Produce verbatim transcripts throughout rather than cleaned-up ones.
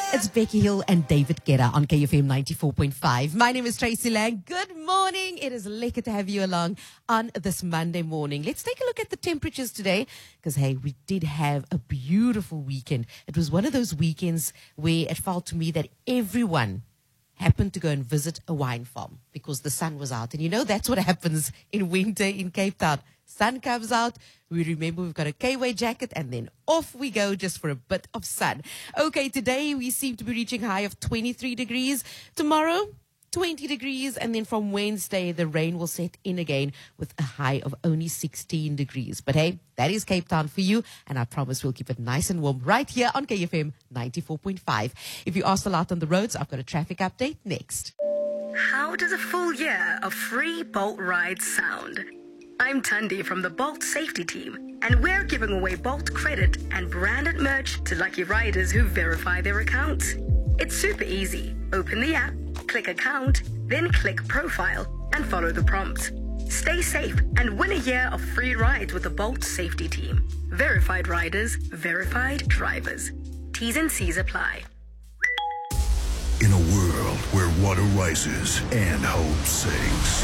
It's Becky Hill and David Guetta on K F M ninety-four point five. My name is Tracy Lang. Good morning. It is lekker to have you along on this Monday morning. Let's take a look at the temperatures today because, hey, we did have a beautiful weekend. It was one of those weekends where it felt to me that everyone happened to go and visit a wine farm because the sun was out. And you know, that's what happens in winter in Cape Town. Sun comes out, we remember we've got a K-way jacket, and then off we go just for a bit of sun. Okay, today we seem to be reaching a high of twenty-three degrees. Tomorrow, twenty degrees, and then from Wednesday, the rain will set in again with a high of only sixteen degrees. But hey, that is Cape Town for you, and I promise we'll keep it nice and warm right here on K F M ninety-four point five. If you are still out on the roads, I've got a traffic update next. How does a full year of free Bolt rides sound? I'm Tundi from the Bolt safety team, and we're giving away Bolt credit and branded merch to lucky riders who verify their accounts. It's super easy. Open the app, click account, then click profile, and follow the prompts. Stay safe and win a year of free rides with the Bolt safety team. Verified riders, verified drivers. T's and C's apply. In a world where water rises and hope sinks,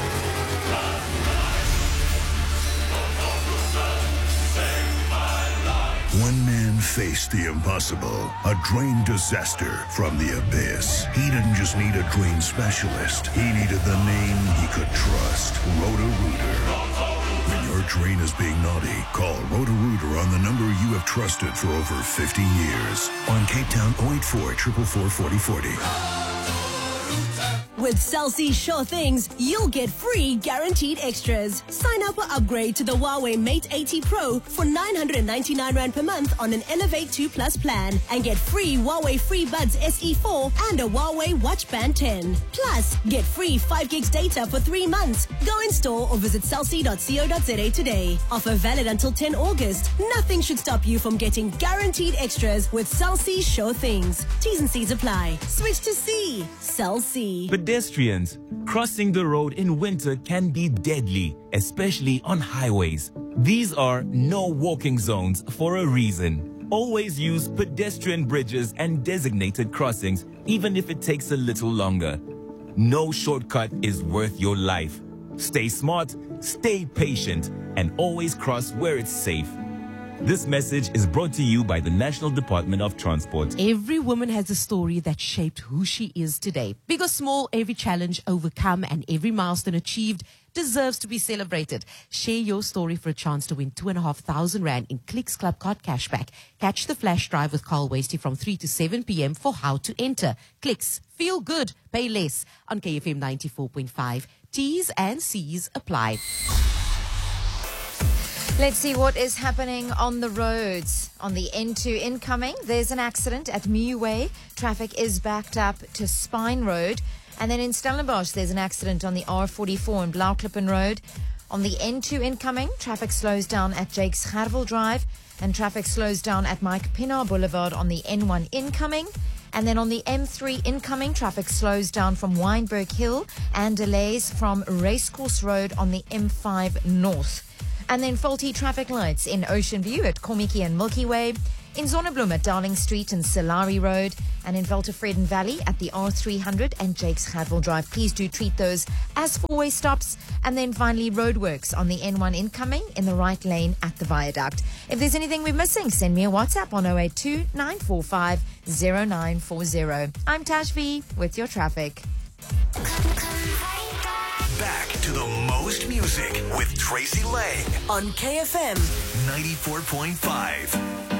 one man faced the impossible, a drain disaster from the abyss. He didn't just need a drain specialist. He needed the name he could trust, Roto-Rooter. When your drain is being naughty, call Roto-Rooter on the number you have trusted for over fifty years. On Cape Town, oh eight four, four four four, four oh four oh. With Cell C Sure Things, you'll get free guaranteed extras. Sign up or upgrade to the Huawei Mate eighty Pro for nine hundred ninety-nine rand per month on an Elevate two Plus plan and get free Huawei FreeBuds S E four and a Huawei Watch Band ten. Plus, get free five gigs data for three months. Go in store or visit cell c dot co dot za today. Offer valid until tenth August. Nothing should stop you from getting guaranteed extras with Cell C Sure Things. T's and C's apply. Switch to C. Cell C. Pedestrians, crossing the road in winter can be deadly, especially on highways. These are no walking zones for a reason. Always use pedestrian bridges and designated crossings, even if it takes a little longer. No shortcut is worth your life. Stay smart, stay patient, and always cross where it's safe. This message is brought to you by the National Department of Transport. Every woman has a story that shaped who she is today. Big or small, every challenge overcome and every milestone achieved deserves to be celebrated. Share your story for a chance to win two and a half thousand rand in Clicks Club card cashback. Catch the flash drive with Carl Wasty from three to seven p.m. for how to enter. Clicks, feel good, pay less on K F M ninety-four point five. T's and C's apply. Let's see what is happening on the roads. On the N two incoming, there's an accident at Muway. Traffic is backed up to Spine Road. And then in Stellenbosch, there's an accident on the R forty-four in Blauklippen Road. On the N two incoming, traffic slows down at Jakes Gerwel Drive. And traffic slows down at Mike Pinaar Boulevard on the N one incoming. And then on the M three incoming, traffic slows down from Wynberg Hill and delays from Racecourse Road on the M five North. And then faulty traffic lights in Ocean View at Komiki and Milky Way, in Zonnebloem at Darling Street and Salari Road, and in Veltevreden Valley at the R three hundred and Jakes Gerwel Drive. Please do treat those as four-way stops. And then finally, roadworks on the N one incoming in the right lane at the viaduct. If there's anything we're missing, send me a WhatsApp on oh eight two, nine four five, oh nine four oh. I'm Tash V with your traffic. back to the most music with Tracy Lang on K F M ninety-four point five.